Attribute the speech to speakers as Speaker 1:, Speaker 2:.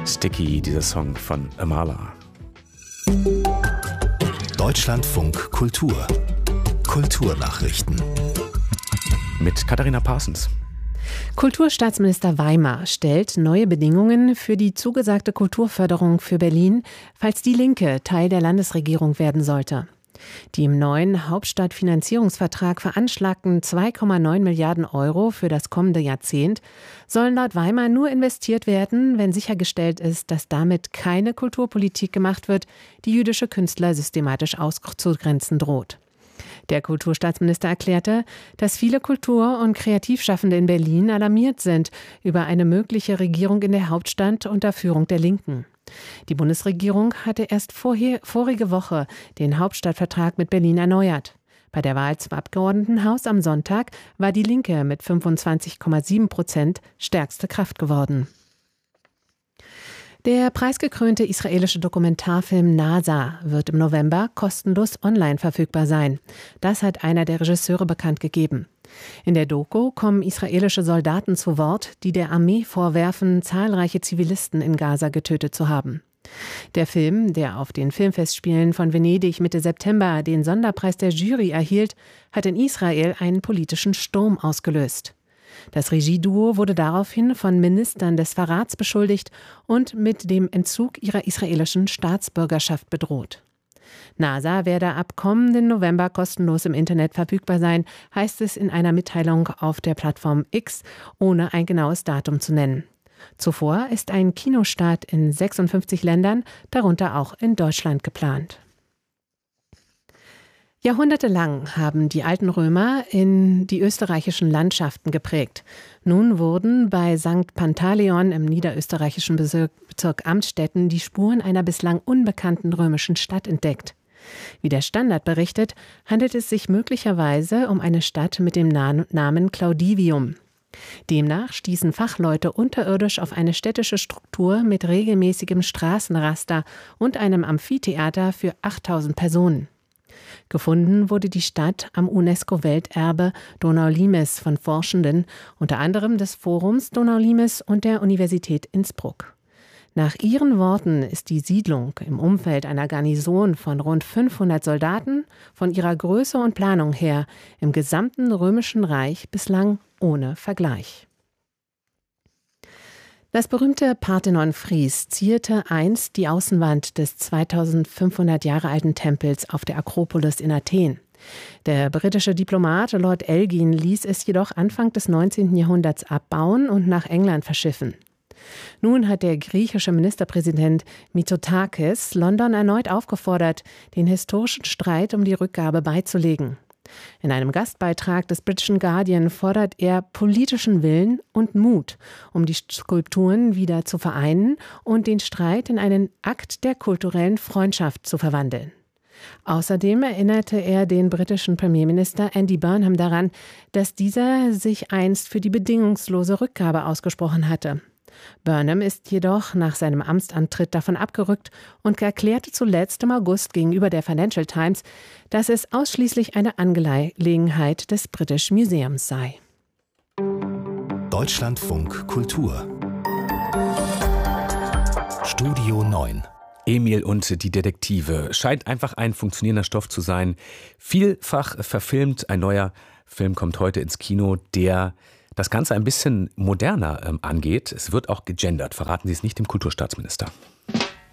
Speaker 1: Sticky, dieser Song von Amala.
Speaker 2: Deutschlandfunk Kultur. Kulturnachrichten.
Speaker 1: Mit Katharina Parsons.
Speaker 3: Kulturstaatsminister Weimer stellt neue Bedingungen für die zugesagte Kulturförderung für Berlin, falls die Linke Teil der Landesregierung werden sollte. Die im neuen Hauptstadtfinanzierungsvertrag veranschlagten 2,9 Milliarden Euro für das kommende Jahrzehnt sollen laut Weimer nur investiert werden, wenn sichergestellt ist, dass damit keine Kulturpolitik gemacht wird, die jüdische Künstler systematisch auszugrenzen droht. Der Kulturstaatsminister erklärte, dass viele Kultur- und Kreativschaffende in Berlin alarmiert sind über eine mögliche Regierung in der Hauptstadt unter Führung der Linken. Die Bundesregierung hatte erst vorige Woche den Hauptstadtvertrag mit Berlin erneuert. Bei der Wahl zum Abgeordnetenhaus am Sonntag war die Linke mit 25,7% stärkste Kraft geworden. Der preisgekrönte israelische Dokumentarfilm NASA wird im November kostenlos online verfügbar sein. Das hat einer der Regisseure bekannt gegeben. In der Doku kommen israelische Soldaten zu Wort, die der Armee vorwerfen, zahlreiche Zivilisten in Gaza getötet zu haben. Der Film, der auf den Filmfestspielen von Venedig Mitte September den Sonderpreis der Jury erhielt, hat in Israel einen politischen Sturm ausgelöst. Das Regieduo wurde daraufhin von Ministern des Verrats beschuldigt und mit dem Entzug ihrer israelischen Staatsbürgerschaft bedroht. NASA werde ab kommenden November kostenlos im Internet verfügbar sein, heißt es in einer Mitteilung auf der Plattform X, ohne ein genaues Datum zu nennen. Zuvor ist ein Kinostart in 56 Ländern, darunter auch in Deutschland, geplant. Jahrhundertelang haben die alten Römer in die österreichischen Landschaften geprägt. Nun wurden bei St. Pantaleon im niederösterreichischen Bezirk Amtsstetten die Spuren einer bislang unbekannten römischen Stadt entdeckt. Wie der Standard berichtet, handelt es sich möglicherweise um eine Stadt mit dem Namen Claudivium. Demnach stießen Fachleute unterirdisch auf eine städtische Struktur mit regelmäßigem Straßenraster und einem Amphitheater für 8000 Personen. Gefunden wurde die Stadt am UNESCO-Welterbe Donaulimes von Forschenden, unter anderem des Forums Donaulimes und der Universität Innsbruck. Nach ihren Worten ist die Siedlung im Umfeld einer Garnison von rund 500 Soldaten von ihrer Größe und Planung her im gesamten Römischen Reich bislang ohne Vergleich. Das berühmte Parthenon-Fries zierte einst die Außenwand des 2500 Jahre alten Tempels auf der Akropolis in Athen. Der britische Diplomat Lord Elgin ließ es jedoch Anfang des 19. Jahrhunderts abbauen und nach England verschiffen. Nun hat der griechische Ministerpräsident Mitsotakis London erneut aufgefordert, den historischen Streit um die Rückgabe beizulegen. In einem Gastbeitrag des Britischen Guardian fordert er politischen Willen und Mut, um die Skulpturen wieder zu vereinen und den Streit in einen Akt der kulturellen Freundschaft zu verwandeln. Außerdem erinnerte er den britischen Premierminister Andy Burnham daran, dass dieser sich einst für die bedingungslose Rückgabe ausgesprochen hatte. Burnham ist jedoch nach seinem Amtsantritt davon abgerückt und erklärte zuletzt im August gegenüber der Financial Times, dass es ausschließlich eine Angelegenheit des British Museums sei.
Speaker 2: Deutschlandfunk Kultur. Studio 9.
Speaker 1: Emil und die Detektive scheint einfach ein funktionierender Stoff zu sein. Vielfach verfilmt. Ein neuer Film kommt heute ins Kino, der das Ganze ein bisschen moderner angeht. Es wird auch gegendert. Verraten Sie es nicht dem Kulturstaatsminister.